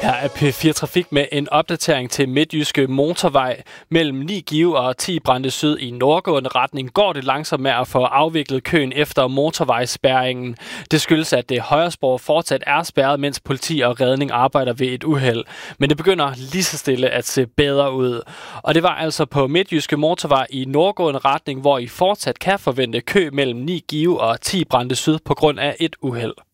Her er P4 Trafik med en opdatering til Midtjyske Motorvej. Mellem 9 Give og 10 Brande Syd i nordgående retning går det langsomt med at få afviklet køen efter motorvejsspærringen. Det skyldes, at det højre spor fortsat er spærret, mens politi og redning arbejder ved et uheld. Men det begynder lige så stille at se bedre ud. Og det var altså på Midtjyske Motorvej i nordgående retning, hvor I fortsat kan forvente kø mellem 9 Give og 10 Brande Syd på grund af et uheld.